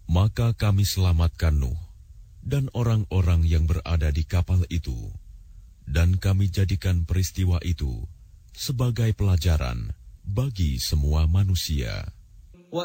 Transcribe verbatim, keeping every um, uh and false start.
Maka kami selamatkan Nuh dan orang-orang yang berada di kapal itu, dan kami jadikan peristiwa itu sebagai pelajaran bagi semua manusia.